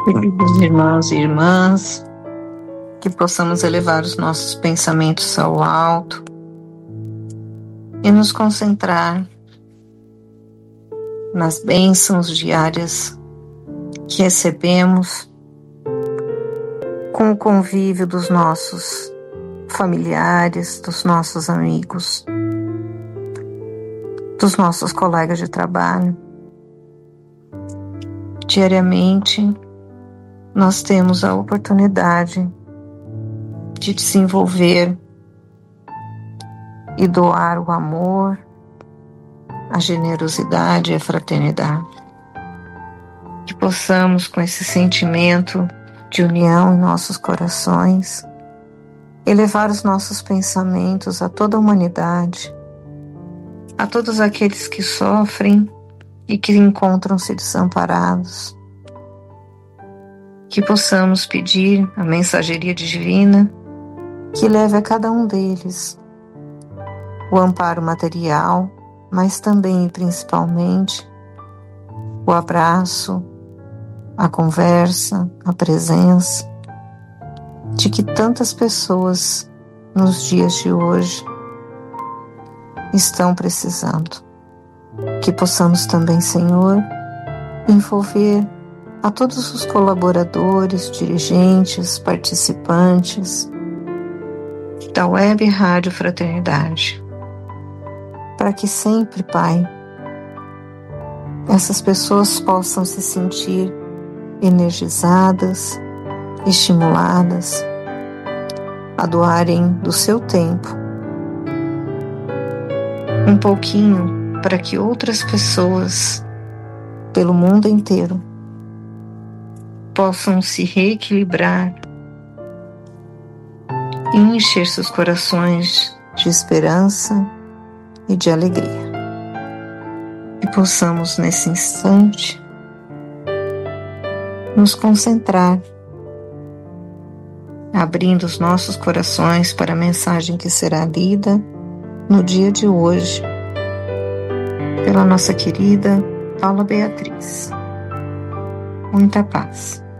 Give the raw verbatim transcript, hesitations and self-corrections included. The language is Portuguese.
Queridos irmãos e irmãs, que possamos elevar os nossos pensamentos ao alto e nos concentrar nas bênçãos diárias que recebemos com o convívio dos nossos familiares, dos nossos amigos, dos nossos colegas de trabalho. Diariamente, nós temos a oportunidade de desenvolver e doar o amor, a generosidade e a fraternidade. Que possamos, com esse sentimento de união em nossos corações, elevar os nossos pensamentos a toda a humanidade, a todos aqueles que sofrem e que encontram-se desamparados. Que possamos pedir a mensageria divina que leve a cada um deles o amparo material, mas também e principalmente o abraço, a conversa, a presença, de que tantas pessoas nos dias de hoje estão precisando. Que possamos também, Senhor, envolver a todos os colaboradores, dirigentes, participantes da Web Rádio Fraternidade, para que sempre, Pai, essas pessoas possam se sentir energizadas, estimuladas a doarem do seu tempo um pouquinho para que outras pessoas pelo mundo inteiro possam se reequilibrar e encher seus corações de esperança e de alegria. E possamos nesse instante nos concentrar, abrindo os nossos corações para a mensagem que será lida no dia de hoje pela nossa querida Paula Beatriz. Muita paz.